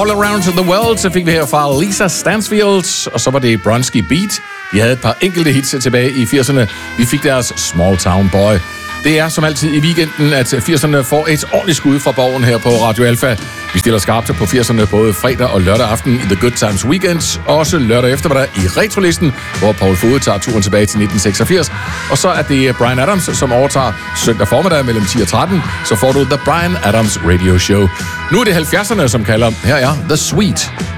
All Around the World, så fik vi her fra Lisa Stansfield, og så var det Bronski Beat. De havde et par enkelte hits tilbage i 80'erne. Vi fik deres Small Town Boy. Det er som altid i weekenden, at 80'erne får et ordentligt skud fra borgen her på Radio Alpha. Vi stiller skarpt på 80'erne både fredag og lørdag aften i The Good Times Weekend, også lørdag eftermiddag i Retrolisten, hvor Paul Fode tager turen tilbage til 1986. Og så er det Bryan Adams, som overtager søndag formiddag mellem 10 og 13, så får du The Bryan Adams Radio Show. Nu er det 70'erne, som kalder. Her er The Sweet.